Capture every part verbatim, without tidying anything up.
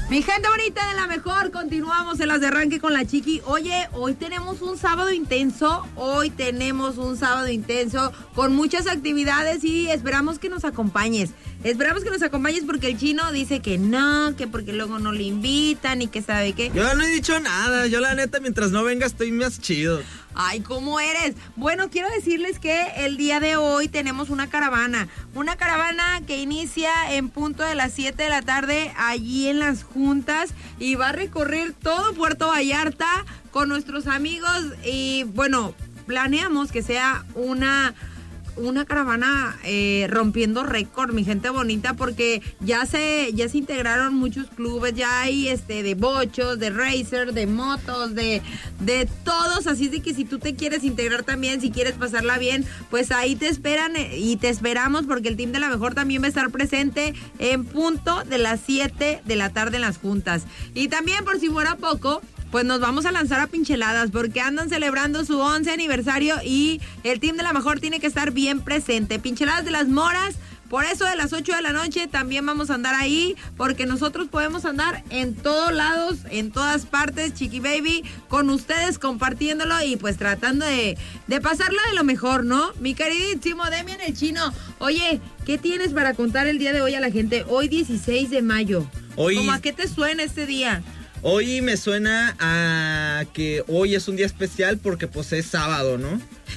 Mi gente bonita de la mejor, continuamos en las de arranque con la Chiqui. Oye, hoy tenemos un sábado intenso, hoy tenemos un sábado intenso con muchas actividades y esperamos que nos acompañes. Esperamos que nos acompañes porque el Chino dice que no, que porque luego no le invitan y que sabe qué. Yo no he dicho nada, yo la neta mientras no venga estoy más chido. Ay, ¿cómo eres? Bueno, quiero decirles que el día de hoy tenemos una caravana. Una caravana que inicia en punto de las siete de la tarde allí en Las Juntas y va a recorrer todo Puerto Vallarta con nuestros amigos. Y bueno, planeamos que sea una... una caravana eh, rompiendo récord, mi gente bonita, porque ya se ya se integraron muchos clubes, ya hay este de bochos, de racer, de motos, de, de todos, así de que si tú te quieres integrar también, si quieres pasarla bien, pues ahí te esperan eh, y te esperamos porque el team de la mejor también va a estar presente en punto de las siete de la tarde en Las Juntas. Y también, por si fuera poco, pues nos vamos a lanzar a Pincheladas porque andan celebrando su once aniversario y el team de la mejor tiene que estar bien presente. Pincheladas de las Moras, por eso de las ocho de la noche también vamos a andar ahí porque nosotros podemos andar en todos lados, en todas partes, Chiqui Baby, con ustedes compartiéndolo y pues tratando de, de pasarla de lo mejor, ¿no? Mi queridísimo Demian el Chino, oye, ¿qué tienes para contar el día de hoy a la gente? Hoy dieciséis de mayo. Hoy... ¿Cómo a qué te suena este día? Hoy me suena a que hoy es un día especial porque pues es sábado, ¿no?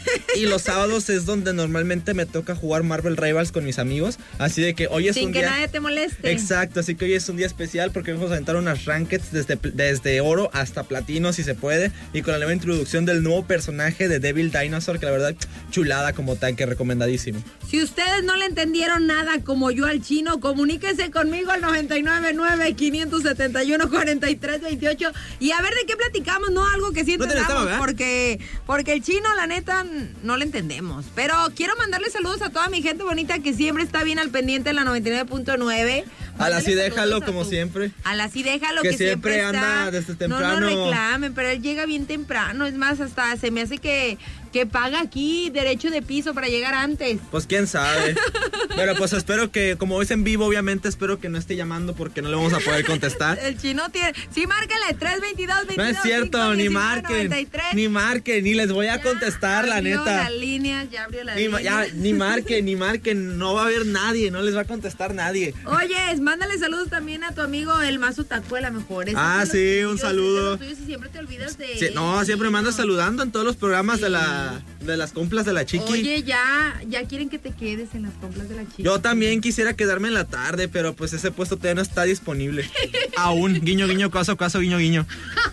Y los sábados es donde normalmente me toca jugar Marvel Rivals con mis amigos. Así de que hoy es Sin un que día... nadie te moleste. Exacto, así que hoy es un día especial porque vamos a aventar unas rankeds desde, desde oro hasta platino si se puede. Y con la nueva introducción del nuevo personaje de Devil Dinosaur, que la verdad chulada como tanque, recomendadísimo. Si ustedes no le entendieron nada como yo al Chino, comuníquense conmigo al noventa y nueve nueve, quinientos setenta y uno, cuarenta y tres veintiocho y a ver de qué platicamos, ¿no? Algo que sí entendamos, no estaba, porque, porque el Chino, la neta, no le entendemos. Pero quiero mandarle saludos a toda mi gente bonita que siempre está bien al pendiente en la noventa y nueve punto nueve. A la sí déjalo, como tu, siempre. A la sí déjalo, que, que siempre, siempre anda está, desde temprano. No, no reclamen, pero él llega bien temprano. Es más, hasta se me hace que, que paga aquí derecho de piso para llegar antes. Pues quién sabe. Pero pues espero que, como es en vivo, obviamente espero que no esté llamando porque no le vamos a poder contestar. El Chino tiene... Sí, márcale, tres veintidós, veintidós. No es cierto, cinco, ni diecinueve, marquen. noventa y tres. Ni marquen, ni les voy a ya contestar, la neta. La línea, ya abrió la ni, línea. Ya, ni marquen, ni marquen. No va a haber nadie, no les va a contestar nadie. Oye, mándale saludos también a tu amigo el Mazo Tacuela, mejor. Es ah, sí, un saludo. Si siempre te olvidas de... Sí, no, siempre me andas saludando en todos los programas sí. de la de las complas de la Chiqui. Oye, ya, ya quieren que te quedes en las complas de la Chiqui. Yo también quisiera quedarme en la tarde, pero pues ese puesto todavía no está disponible. Aún, guiño, guiño, caso, caso, guiño, guiño.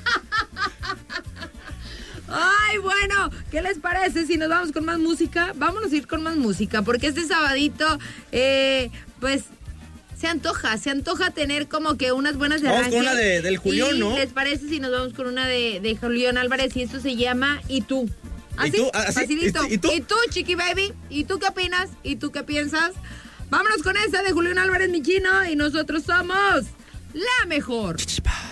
Ay, bueno, ¿qué les parece si nos vamos con más música? Vámonos a ir con más música, porque este sabadito, eh, pues... Se antoja, se antoja tener como que unas buenas de Vamos arranque. con una de, del Julián, ¿no? ¿Les parece si nos vamos con una de, de Julián Álvarez? Y esto se llama ¿Y tú? ¿Así? ¿Y tú? ¿Así? Facilito. ¿Y tú? ¿Y tú, Chiqui Baby? ¿Y tú qué opinas? ¿Y tú qué piensas? Vámonos con esta de Julián Álvarez, mi Chino. Y nosotros somos la mejor.